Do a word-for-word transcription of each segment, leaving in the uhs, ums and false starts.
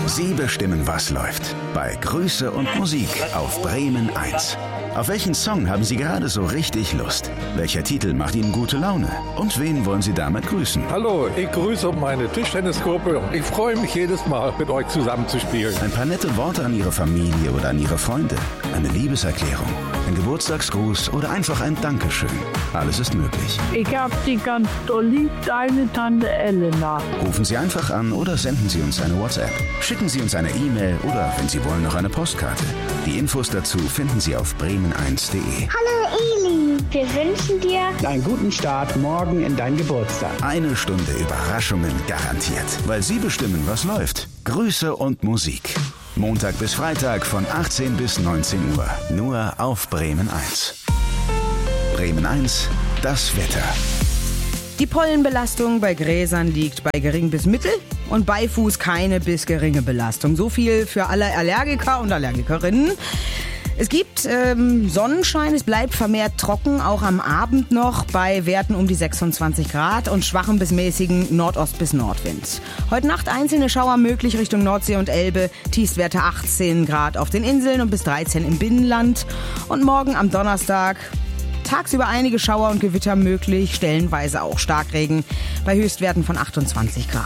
Sie bestimmen, was läuft. Bei Grüße und Musik auf Bremen eins. Auf welchen Song haben Sie gerade so richtig Lust? Welcher Titel macht Ihnen gute Laune? Und wen wollen Sie damit grüßen? Hallo, ich grüße meine Tischtennisgruppe und ich freue mich jedes Mal, mit euch zusammen zu spielen. Ein paar nette Worte an Ihre Familie oder an Ihre Freunde. Eine Liebeserklärung, ein Geburtstagsgruß oder einfach ein Dankeschön. Alles ist möglich. Ich hab die ganz doll lieb, deine Tante Elena. Rufen Sie einfach an oder senden Sie uns eine WhatsApp. Schicken Sie uns eine E-Mail oder, wenn Sie wollen, noch eine Postkarte. Die Infos dazu finden Sie auf bremen eins punkt de. Hallo Eli, wir wünschen dir einen guten Start morgen in dein Geburtstag. Eine Stunde Überraschungen garantiert, weil Sie bestimmen, was läuft. Grüße und Musik. Montag bis Freitag von achtzehn bis neunzehn Uhr. Nur auf Bremen eins. Bremen eins, das Wetter. Die Pollenbelastung bei Gräsern liegt bei gering bis mittel und bei Fuß keine bis geringe Belastung. So viel für alle Allergiker und Allergikerinnen. Es gibt ähm, Sonnenschein, es bleibt vermehrt trocken, auch am Abend noch bei Werten um die sechsundzwanzig Grad und schwachem bis mäßigen Nordost- bis Nordwind. Heute Nacht einzelne Schauer möglich Richtung Nordsee und Elbe, Tiefstwerte achtzehn Grad auf den Inseln und bis dreizehn im Binnenland. Und morgen am Donnerstag tagsüber einige Schauer und Gewitter möglich, stellenweise auch Starkregen bei Höchstwerten von achtundzwanzig Grad.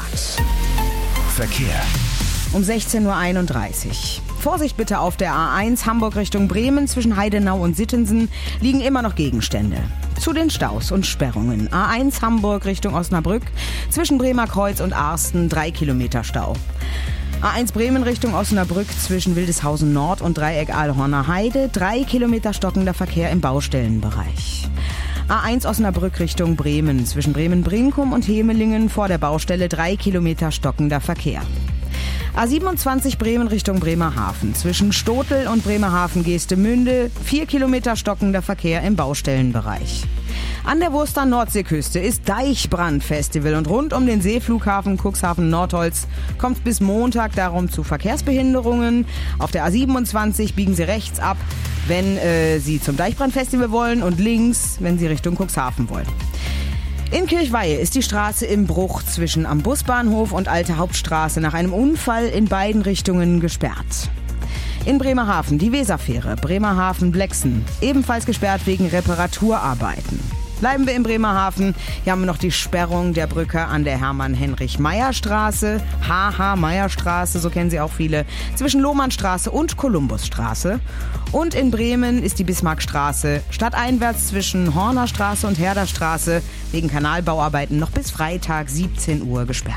Verkehr. Um sechzehn Uhr einunddreißig. Vorsicht bitte auf der A eins Hamburg Richtung Bremen zwischen Heidenau und Sittensen liegen immer noch Gegenstände. Zu den Staus und Sperrungen. A eins Hamburg Richtung Osnabrück zwischen Bremer Kreuz und Arsten drei Kilometer Stau. A eins Bremen Richtung Osnabrück zwischen Wildeshausen Nord und Dreieck Aalhorner Heide drei Kilometer stockender Verkehr im Baustellenbereich. A eins Osnabrück Richtung Bremen zwischen Bremen-Brinkum und Hemelingen vor der Baustelle drei Kilometer stockender Verkehr. A siebenundzwanzig Bremen Richtung Bremerhaven zwischen Stotel und Bremerhaven-Geestemünde vier Kilometer stockender Verkehr im Baustellenbereich. An der Wurster Nordseeküste ist Deichbrandfestival und rund um den Seeflughafen Cuxhaven-Nordholz kommt bis Montag darum zu Verkehrsbehinderungen. Auf der A siebenundzwanzig biegen Sie rechts ab, wenn äh, Sie zum Deichbrandfestival wollen und links, wenn Sie Richtung Cuxhaven wollen. In Kirchweihe ist die Straße im Bruch zwischen am Busbahnhof und Alte Hauptstraße nach einem Unfall in beiden Richtungen gesperrt. In Bremerhaven die Weserfähre Bremerhaven-Blexen, ebenfalls gesperrt wegen Reparaturarbeiten. Bleiben wir in Bremerhaven. Hier haben wir noch die Sperrung der Brücke an der Hermann-Heinrich-Meyer-Straße, H H-Meyer-Straße, so kennen sie auch viele, zwischen Lohmannstraße und Kolumbusstraße. Und in Bremen ist die Bismarckstraße stadteinwärts zwischen Hornerstraße und Herderstraße wegen Kanalbauarbeiten noch bis Freitag siebzehn Uhr gesperrt.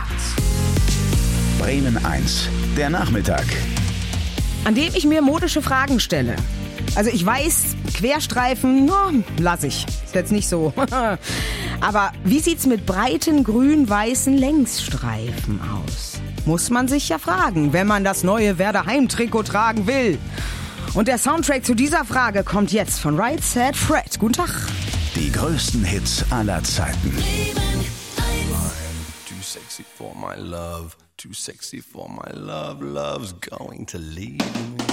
Bremen eins, der Nachmittag. An dem ich mir modische Fragen stelle. Also ich weiß, Querstreifen, no, lass ich. Ist jetzt nicht so. Aber wie sieht's mit breiten grün-weißen Längsstreifen aus? Muss man sich ja fragen, wenn man das neue Werder Heim-Trikot tragen will. Und der Soundtrack zu dieser Frage kommt jetzt von Right Said Fred. Guten Tag. Die größten Hits aller Zeiten. Too sexy for my love, too sexy for my love, love's going to leave me.